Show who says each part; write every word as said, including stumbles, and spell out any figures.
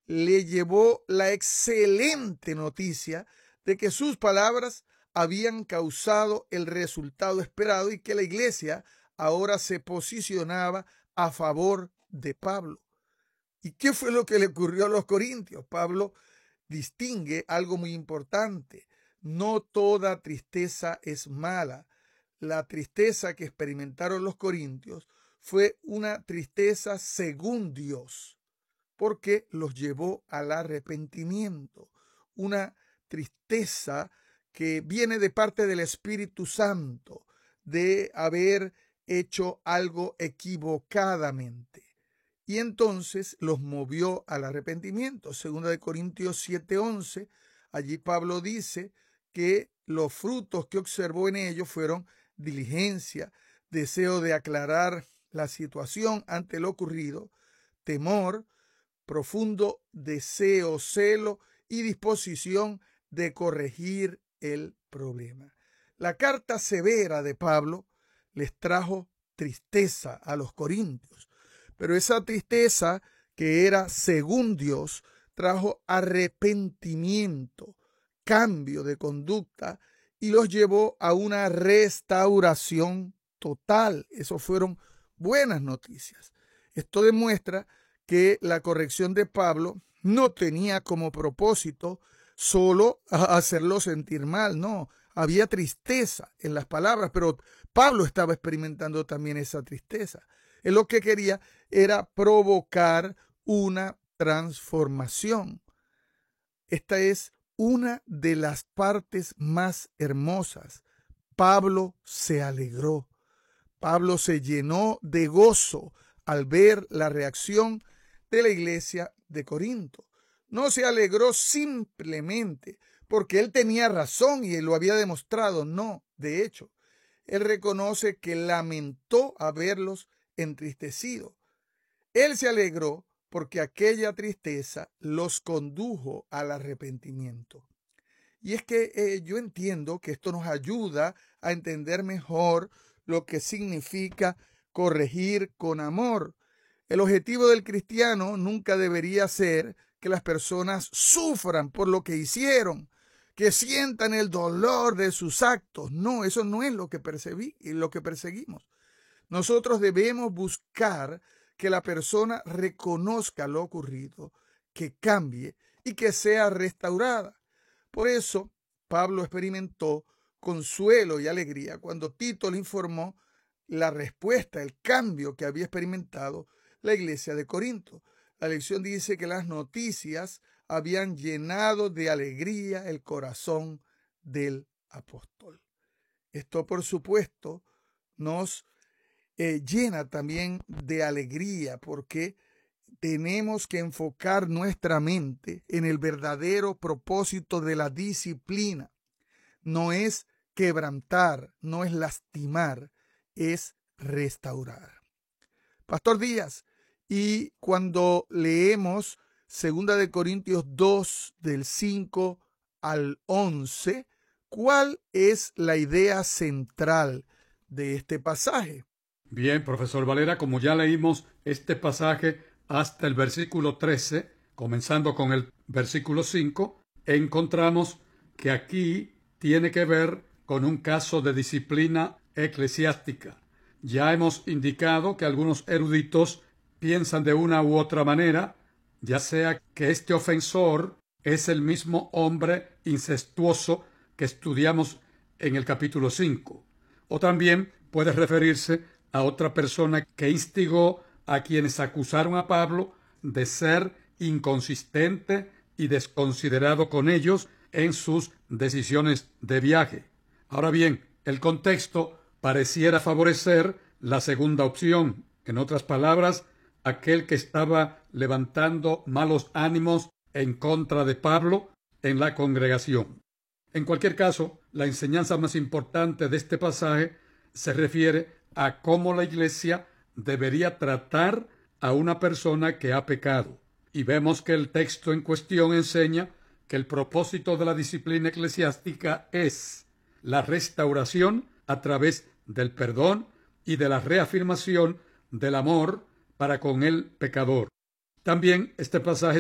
Speaker 1: le llevó la excelente noticia de que sus palabras habían causado el resultado esperado y que la iglesia ahora se posicionaba a favor de Pablo. ¿Y qué fue lo que le ocurrió a los corintios? Pablo distingue algo muy importante. No toda tristeza es mala. La tristeza que experimentaron los corintios fue una tristeza según Dios, porque los llevó al arrepentimiento. Una tristeza que viene de parte del Espíritu Santo, de haber hecho algo equivocadamente. Y entonces los movió al arrepentimiento. Segunda de Corintios siete once, allí Pablo dice que los frutos que observó en ellos fueron diligencia, deseo de aclarar la situación ante lo ocurrido, temor, profundo deseo, celo y disposición de corregir el problema. La carta severa de Pablo les trajo tristeza a los corintios, pero esa tristeza, que era según Dios, trajo arrepentimiento, cambio de conducta y los llevó a una restauración total. Eso fueron buenas noticias. Esto demuestra que la corrección de Pablo no tenía como propósito solo hacerlo sentir mal, no. Había tristeza en las palabras, pero Pablo estaba experimentando también esa tristeza. Él lo que quería era provocar una transformación. Esta es una de las partes más hermosas. Pablo se alegró. Pablo se llenó de gozo al ver la reacción de la iglesia de Corinto. No se alegró simplemente porque él tenía razón y él lo había demostrado. No, de hecho, él reconoce que lamentó haberlos entristecido. Él se alegró porque aquella tristeza los condujo al arrepentimiento. Y es que eh, yo entiendo que esto nos ayuda a entender mejor lo que significa corregir con amor. El objetivo del cristiano nunca debería ser que las personas sufran por lo que hicieron, que sientan el dolor de sus actos. No, eso no es lo que perseguí, lo que perseguimos. Nosotros debemos buscar que la persona reconozca lo ocurrido, que cambie y que sea restaurada. Por eso, Pablo experimentó consuelo y alegría cuando Tito le informó la respuesta, el cambio que había experimentado la iglesia de Corinto. La lección dice que las noticias habían llenado de alegría el corazón del apóstol. Esto, por supuesto, nos eh, llena también de alegría porque tenemos que enfocar nuestra mente en el verdadero propósito de la disciplina. No es quebrantar, no es lastimar, es restaurar. Pastor Díaz, y cuando leemos Segunda de Corintios dos, del cinco al once, ¿cuál es la idea central de este pasaje?
Speaker 2: Bien, profesor Valera, como ya leímos este pasaje hasta el versículo trece, comenzando con el versículo cinco, encontramos que aquí tiene que ver con un caso de disciplina eclesiástica. Ya hemos indicado que algunos eruditos piensan de una u otra manera, ya sea que este ofensor es el mismo hombre incestuoso que estudiamos en el capítulo cinco, o también puede referirse a otra persona que instigó a quienes acusaron a Pablo de ser inconsistente y desconsiderado con ellos en sus decisiones de viaje. Ahora bien, el contexto pareciera favorecer la segunda opción. En otras palabras, aquel que estaba levantando malos ánimos en contra de Pablo en la congregación. En cualquier caso, la enseñanza más importante de este pasaje se refiere a cómo la iglesia debería tratar a una persona que ha pecado. Y vemos que el texto en cuestión enseña que el propósito de la disciplina eclesiástica es la restauración a través del perdón y de la reafirmación del amor para con el pecador. También este pasaje